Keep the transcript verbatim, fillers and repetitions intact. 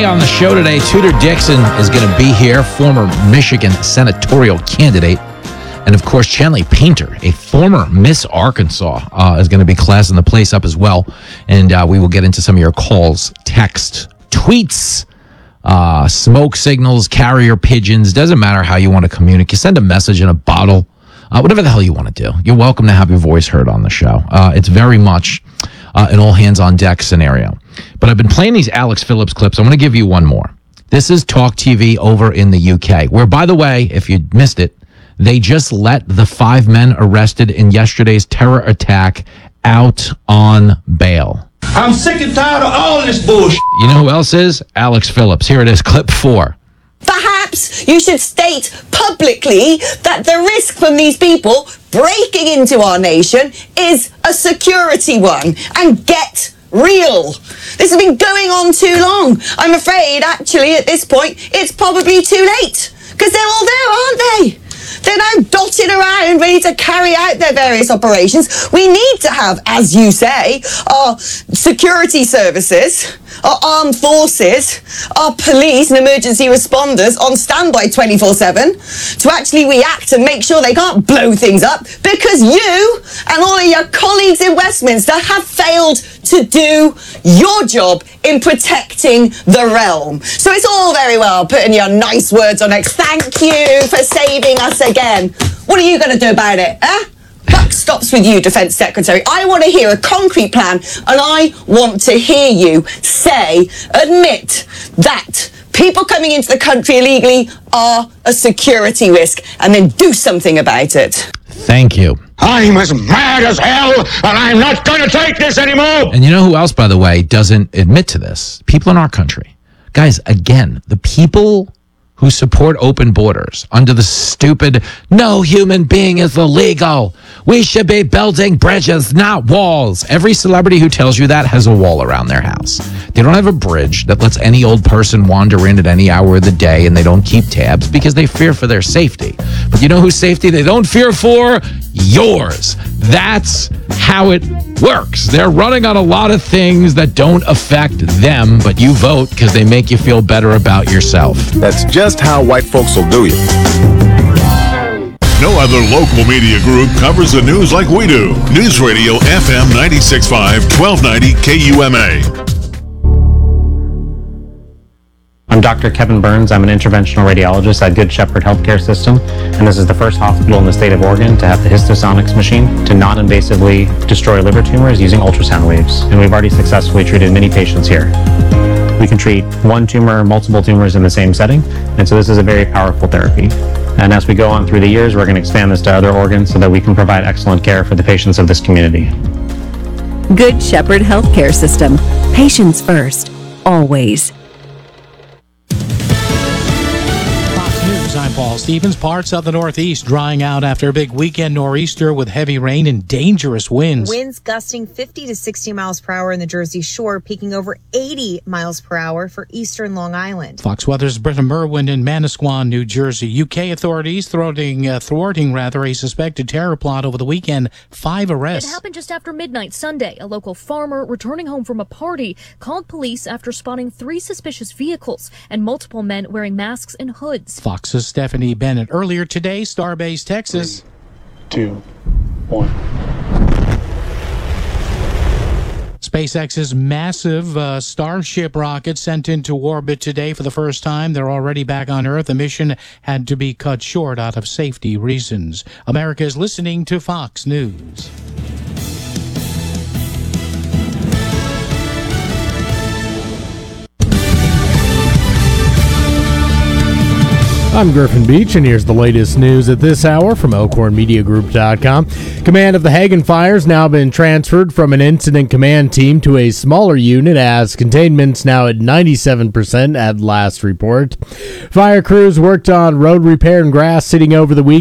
Hey, on the show today, Tudor Dixon is going to be here, former Michigan senatorial candidate. And, of course, Chanley Painter, a former Miss Arkansas, uh, is going to be classing the place up as well. And uh, we will get into some of your calls, texts, tweets, uh, smoke signals, carrier pigeons. Doesn't matter how you want to communicate. Send a message in a bottle, uh, whatever the hell you want to do. You're welcome to have your voice heard on the show. Uh, it's very much uh, an all-hands-on-deck scenario. But I've been playing these Alex Phillips clips. I'm going to give you one more. This is Talk T V over in the U K, where, by the way, if you missed it, they just let the five men arrested in yesterday's terror attack out on bail. I'm sick and tired of all this bullshit. You know who else is? Alex Phillips. Here it is, clip four. Perhaps you should state publicly that the risk from these people breaking into our nation is a security one, and get real. This has been going on too long. I'm afraid, actually, at this point, it's probably too late, because they're all there, aren't they? They're now dotted around, ready to carry out their various operations. We need to have, as you say, our security services, our armed forces, our police and emergency responders on standby twenty-four seven to actually react and make sure they can't blow things up, because you and all of your colleagues in Westminster have failed to do your job in protecting the realm. So it's all very well putting your nice words on X. Thank you for saving us again. What are you going to do about it, eh? Buck stops with you, Defence Secretary. I want to hear a concrete plan, and I want to hear you say, admit that people coming into the country illegally are a security risk, and then do something about it. Thank you. I'm as mad as hell, and I'm not going to take this anymore. And you know who else, by the way, doesn't admit to this? People in our country. Guys, again, the people who support open borders under the stupid, no human being is illegal. We should be building bridges, not walls. Every celebrity who tells you that has a wall around their house. They don't have a bridge that lets any old person wander in at any hour of the day, and they don't keep tabs because they fear for their safety. But you know whose safety they don't fear for? Yours. That's how it works. They're running on a lot of things that don't affect them, but you vote because they make you feel better about yourself. That's just how white folks will do you. No other local media group covers the news like we do. News Radio F M ninety-six point five, twelve ninety K U M A. I'm Doctor Kevin Burns. I'm an interventional radiologist at Good Shepherd Healthcare System, and this is the first hospital in the state of Oregon to have the Histosonics machine to non-invasively destroy liver tumors using ultrasound waves, and we've already successfully treated many patients here. We can treat one tumor, multiple tumors in the same setting, and so this is a very powerful therapy. And as we go on through the years, we're going to expand this to other organs so that we can provide excellent care for the patients of this community. Good Shepherd Healthcare System. Patients first, always. I'm Paul Stevens. Parts of the Northeast drying out after a big weekend nor'easter with heavy rain and dangerous winds. Winds gusting fifty to sixty miles per hour in the Jersey Shore, peaking over eighty miles per hour for eastern Long Island. Fox Weather's Britta Merwin in Manasquan, New Jersey. U K authorities thwarting, uh, thwarting rather, a suspected terror plot over the weekend. Five arrests. It happened just after midnight Sunday. A local farmer returning home from a party called police after spotting three suspicious vehicles and multiple men wearing masks and hoods. Fox's Stephanie Bennett. Earlier today, Starbase, Texas. Three, two, one. SpaceX's massive uh, Starship rocket sent into orbit today for the first time. They're already back on Earth. The mission had to be cut short out of safety reasons. America is listening to Fox News. I'm Griffin Beach, and here's the latest news at this hour from Elkhorn Media Group dot com. Command of the Hagen Fire's now been transferred from an incident command team to a smaller unit, as containment's now at ninety-seven percent at last report. Fire crews worked on road repair and grass seeding over the week.